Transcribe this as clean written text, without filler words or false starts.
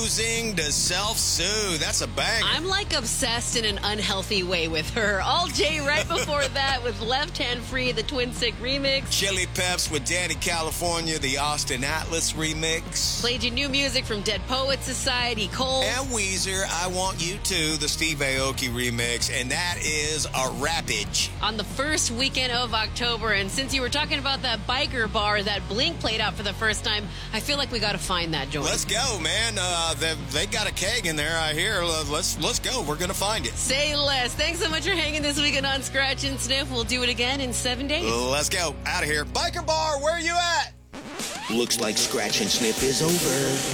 Choosing to self-soothe. That's a banger. I'm like obsessed in an unhealthy way with her. All J right before that with Left Hand Free, the Twin Stick remix. Chili Peps with Danny California, the Austin Atlas remix. Played you new music from Dead Poets Society, Cole. And Weezer, I Want You To, the Steve Aoki remix. And that is a Rappage. On the first weekend of October, and since you were talking about that biker bar that Blink played out for the first time, I feel like we got to find that, Jordan. Let's go, man. They got a keg in there, I hear. Let's go. We're going to find it. Say less. Thanks so much for hanging this weekend on Scratch and Sniff. We'll do it again in 7 days. Let's go. Out of here. Biker bar, where you at? Looks like Scratch and Sniff is over.